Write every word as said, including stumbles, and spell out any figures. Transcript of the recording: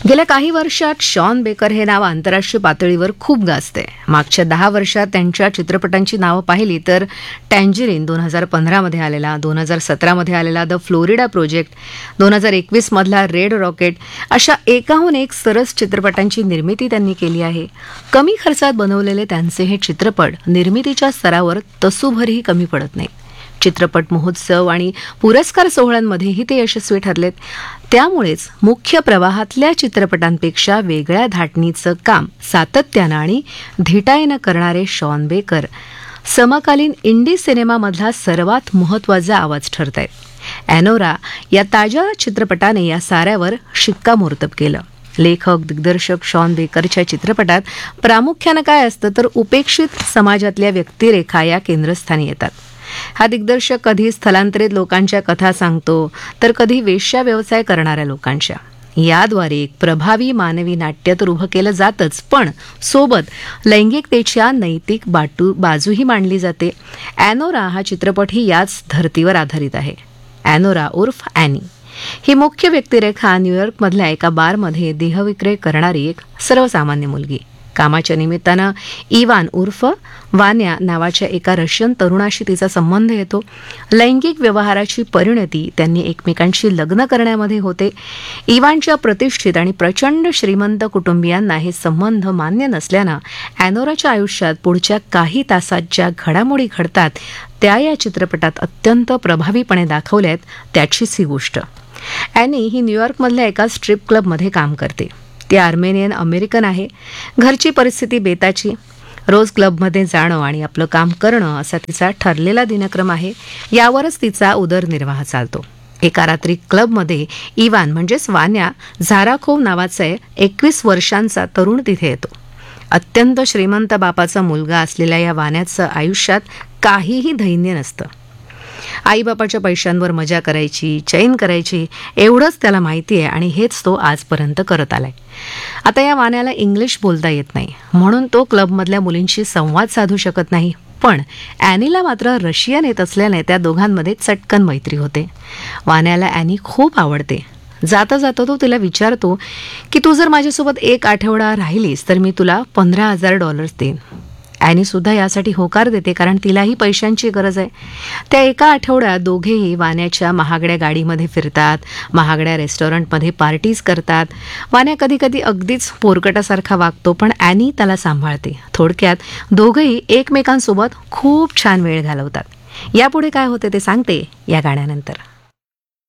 गेल्या काही वर्षात शॉन बेकर हे नाव आंतरराष्ट्रीय पातळीवर खूप गाजते. मागच्या दहा वर्षात त्यांच्या चित्रपटांची नावं पाहिली तर टँजरीन दोन हजार पंधरामध्ये आलेला, दोन हजार सतरामध्ये आलेला द फ्लोरिडा प्रोजेक्ट, दोन हजार एकवीसमधला रेड रॉकेट अशा एकाहून एक सरस चित्रपटांची निर्मिती त्यांनी केली आहे. कमी खर्चात बनवलेले त्यांचे हे चित्रपट निर्मितीच्या स्तरावर तसूभरही कमी पडत नाहीत. चित्रपट महोत्सव आणि पुरस्कार सोहळ्यांमध्येही ते यशस्वी ठरलेत. त्यामुळेच मुख्य प्रवाहातल्या चित्रपटांपेक्षा वेगळ्या धाटणीचं काम सातत्यानं आणि धीटाईनं करणारे शॉन बेकर समकालीन इंडी सिनेमामधला सर्वात महत्त्वाचा आवाज ठरत आहेत. ॲनोरा या ताज्या चित्रपटाने या साऱ्यावर शिक्कामोर्तब केलं. लेखक दिग्दर्शक शॉन बेकरच्या चित्रपटात प्रामुख्यानं काय असतं तर उपेक्षित समाजातल्या व्यक्तिरेखा या केंद्रस्थानी येतात. हा दिग्दर्शक कधी स्थलांतरित लोकांच्या कथा सांगतो तर कधी वेश्या व्यवसाय करणाऱ्या लोकांच्या. याद्वारे एक प्रभावी मानवी नाट्य तर उभं केलं जातच, पण सोबत लैंगिकतेच्या नैतिक बाटू बाजूही मांडली जाते. ॲनोरा हा चित्रपटही याच धर्तीवर आधारित आहे. ॲनोरा उर्फ ॲनी ही मुख्य व्यक्तिरेखा न्यूयॉर्कमधल्या एका बारमध्ये देहविक्रय करणारी एक सर्वसामान्य मुलगी. कामाच्या निमित्तानं इवान उर्फ वान्या नावाच्या एका रशियन तरुणाशी तिचा संबंध येतो. लैंगिक व्यवहाराची परिणती त्यांनी एकमेकांशी लग्न करण्यामध्ये होते. इवानच्या प्रतिष्ठित आणि प्रचंड श्रीमंत कुटुंबियांना हे संबंध मान्य नसल्यानं ॲनोराच्या आयुष्यात पुढच्या काही तासात ज्या घडामोडी घडतात त्या या चित्रपटात अत्यंत प्रभावीपणे दाखवल्यात. त्याचीच ही गोष्ट. ॲनी ही न्यूयॉर्कमधल्या एका स्ट्रिप क्लबमध्ये काम करते. ती आर्मेनियन अमेरिकन आहे. घरची परिस्थिती बेताची. रोज क्लबमध्ये जाणं आणि आपलं काम करणं असा तिचा ठरलेला दिनक्रम आहे. यावरच तिचा उदरनिर्वाह चालतो. एका रात्री क्लबमध्ये इवान म्हणजेच वान्या झाराखोव नावाचा एकवीस वर्षांचा तरुण तिथे येतो. अत्यंत श्रीमंत बापाचा मुलगा असलेल्या या वान्याचं आयुष्यात काहीही धैर्य नसतं. आईबापाच्या पैशांवर मजा करायची, चैन करायची एवढंच त्याला माहिती आहे आणि हेच तो आजपर्यंत करत आलाय. आता या वाण्याला इंग्लिश बोलता येत नाही म्हणून तो क्लबमधल्या मुलींशी संवाद साधू शकत नाही. पण ॲनीला मात्र रशियन येत असल्याने त्या दोघांमध्ये चटकन मैत्री होते. वाण्याला ॲनी खूप आवडते. जाता जाता तो तिला विचारतो की तू जर माझ्यासोबत एक आठवडा राहिलीस तर मी तुला पंधरा हजार डॉलर्स देईन. ॲनी सुद्धा यासाठी होकार देते कारण तिलाही पैशांची गरज आहे. त्या एका आठवड्यात दोघेही वाण्याच्या महागड्या गाडीमध्ये फिरतात, महागड्या रेस्टॉरंटमध्ये पार्टीज करतात. वाण्या कधी कधी अगदीच पोरकटासारखा वागतो पण ॲनी त्याला सांभाळते. थोडक्यात दोघेही एकमेकांसोबत खूप छान वेळ घालवतात. यापुढे काय होते ते सांगते या गाण्यानंतर.